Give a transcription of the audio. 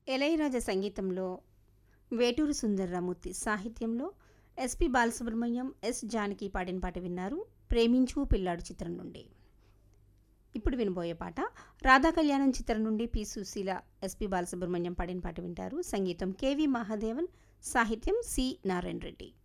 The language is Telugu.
ఇళయరాజా సంగీతంలో వేటూరి సుందరరామూర్తి సాహిత్యంలో ఎస్పి బాలసుబ్రహ్మణ్యం, ఎస్ జానకి పాడిన పాట విన్నారు. ప్రేమించు పిల్లాడు చిత్రం నుండి. ఇప్పుడు వినబోయే పాట రాధా కళ్యాణం చిత్రం నుండి పి సుశీల, ఎస్పి బాలసుబ్రహ్మణ్యం పాడిన పాట వింటారు. సంగీతం కెవి మహాదేవన్, సాహిత్యం సి నారాయణ రెడ్డి.